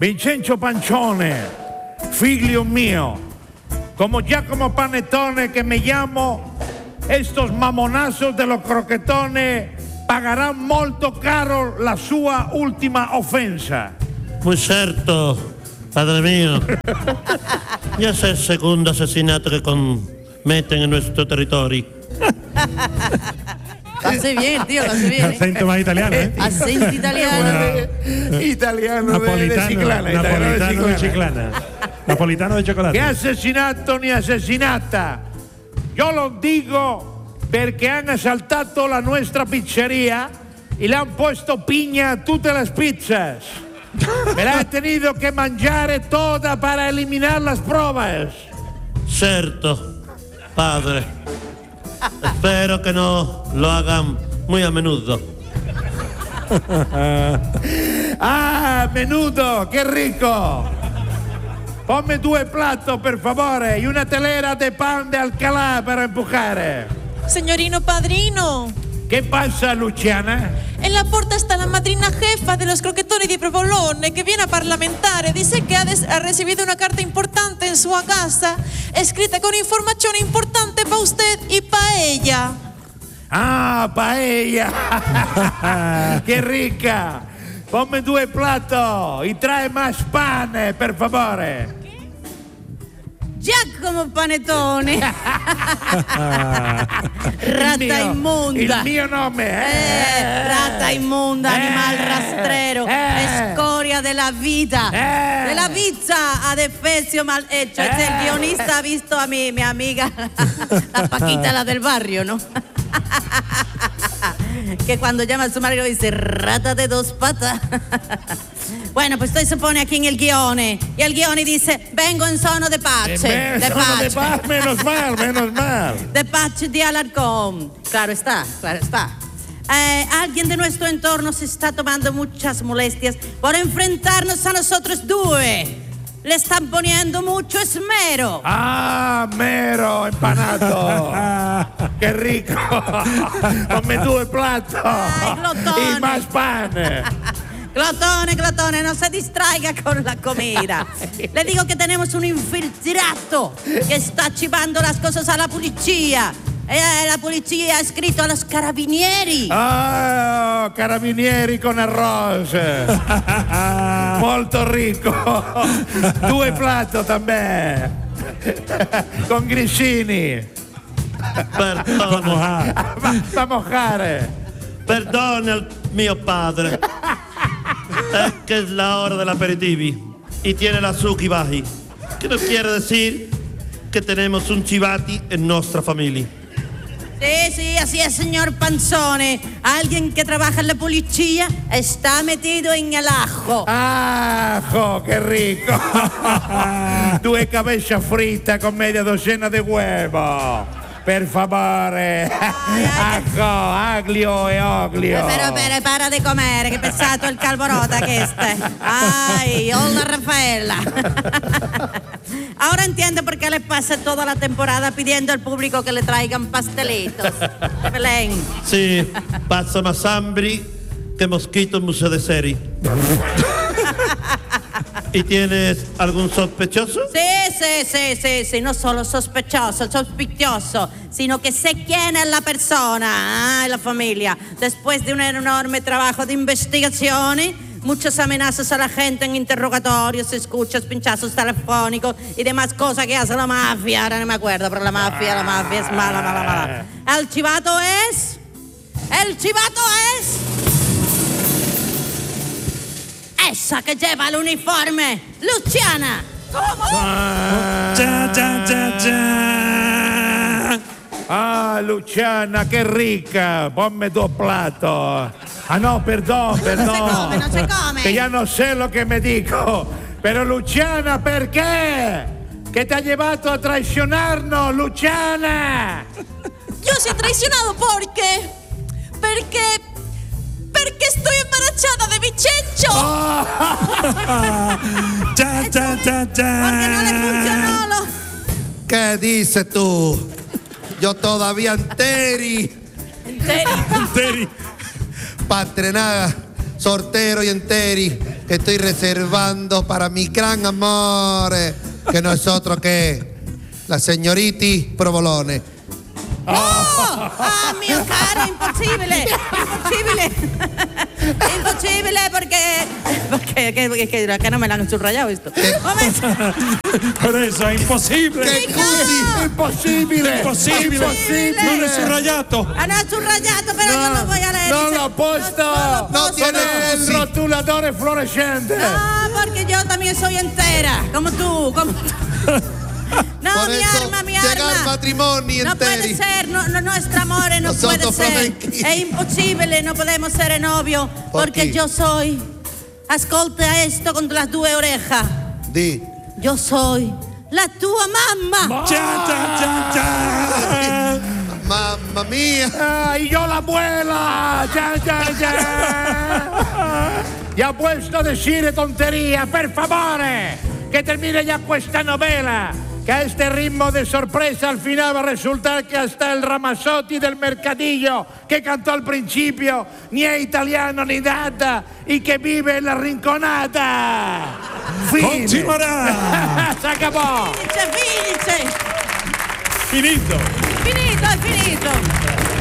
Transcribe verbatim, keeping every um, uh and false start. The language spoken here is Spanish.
Vincenzo Pancione, figlio mio, como Giacomo Panettone que me llamo, estos mamonazos de los croquetones pagarán molto caro la sua ultima offensa. Muy certo, padre mío. Ya es el segundo asesinato que cometen en nuestro territorio. Lo hace bien, tío, lo hace bien. ¿eh? Acento más italiano, ¿eh? Acento italiano. Italiano de, de Napolitano, Chiclana. italiano napolitano de de Chiclana. Napolitano de chocolate. Che assassinato ni assassinata? Io lo dico perché hanno assaltato la nostra pizzeria y le han puesto piña a tutte las pizzas. Me la he tenido que mangiare toda para eliminar las pruebas. Cierto, padre. Espero que no lo hagan muy a menudo. Ah, menudo, che rico! Ponme due platos, per favore, y una telera de pan de Alcalá para empujare. Señorino padrino, ¿Qué pasa, Luciana? en la puerta está la madrina jefa de los croquetones de Provolone que viene a parlamentar. Dice que ha, des- ha recibido una carta importante en su casa, escrita con información importante para usted y para ella. Ah, paella! ¡Qué rica! Ponme due platos y trae más pan, per favore. Giacomo Panettone. Rata Il mio- inmunda. Il mio nome, eh? Eh, rata inmunda, animal Eh, rastrero, eh. escoria de la vida, Eh. de la pizza adefesio mal hecho. Es Eh. el guionista ha visto a mi, mi amiga, la Paquita, la del barrio, ¿no? Que cuando llama a su marido dice, rata de dos patas. Bueno, pues esto se pone aquí en el guione. Y el guione dice, vengo en sono de pace. Eh, de sono de pace. paz, menos mal, menos mal. De Pache de Alarcón. Claro está, claro está. Eh, alguien de nuestro entorno se está tomando muchas molestias por enfrentarnos a nosotros due. Le están poniendo mucho esmero. Ah, mero, empanato. ¡Qué rico! Ponme due platos Ay, glotone. y más pan. Glotone, glotone, no se distraiga con la comida. Le digo que tenemos un infiltrato que está chivando las cosas a la policía. Eh, la policía ha escrito a los carabinieri. Ah, carabinieri con arroz. Molto rico. Due plato también. Con grissini. Perdone, Pa mojare. perdone al mio padre. Es que es la hora del aperitivo y tiene la azúcar baji. Que no quiere decir que tenemos un chivati en nuestra familia. Sí, sí, así es, señor Panzone. Alguien que trabaja en la policía está metido en el ajo. Ajo, che rico. Due cabeza frita con media docena de huevo. Per favore. Ajo, aglio e oglio. Pero, pero, para de comer, que pesado el calborota que este. Ay, hola Rafaela. Ahora entiendo por qué le pasa toda la temporada pidiendo al público que le traigan pastelitos. Belén. Sí, pasa más hambre que mosquito en museo de serie. ¿Y tienes algún sospechoso? Sí, sí, sí, sí, sí, no solo sospechoso, sospechoso, sino que sé quién es la persona, ah, la familia. Después de un enorme trabajo de investigación, muchas amenazas a la gente en interrogatorios, escuchas, pinchazos telefónicos y demás cosas que hace la mafia. Ahora no me acuerdo, pero la mafia, la mafia es mala, mala, mala. El chivato es... El chivato es... Esa que lleva el uniforme, Luciana. Ah, Cha, cha, cha, cha. ah, Luciana, che rica. Ponme dos platos. Ah, no, perdón, perdón. No se come, no se come. Que ya no sé lo que me dico. Pero Luciana, perché? Che ti ha llevato a traicionarnos, Luciana? Yo soy traicionado porque... Porque... Porque estoy embarazada de Vicenzo. Cha, cha, cha, cha. Porque no le funcionó lo... ¿Qué dices tú? Yo todavía enteri, En serio. Enteri. para estrenar sortero y enteri. que estoy reservando para mi gran amor, que no es otro que la señoriti Provolone. ¡Oh! ¡Ah, mio caro, imposible! ¡Imposible! ¡Imposible porque... Porque que, que, que no me la han subrayado esto. Momento. Por eso è impossibile. Che scusi, Imposible. Impossibile. Impossibile. Non è subrayato. Ah, no, è subrayato, però io non voglio leer. No dice- lo ha puesto. No, No no, tiene El scusi. rotulador fluorescente. No, porque yo también soy entera, como tú, como tú. No, Por mi eso arma, mi llegar arma. matrimoni No puede enteri. ser, no, no, nuestro amor no Nosotros puede ser. flamenchi. Es imposible, no podemos ser novio ¿Por porque qué? yo soy. Ascolta esto con las dos orejas. Di. Yo soy la tua mamma. Ciao, ciao, ciao, ciao. Mamma mia. Ah, y yo la abuela. Ya, ya, ya. Ya puesto a decir tontería, per favore. Que termine ya esta novela. Que a este ritmo de sorpresa al final va a resultar que hasta el Ramazzotti del Mercadillo que cantó al principio ni es italiano ni nada y que vive en la rinconata. Fine. Continuará. Se acabó. Finisce, finisce. Finito. Finito, è finito.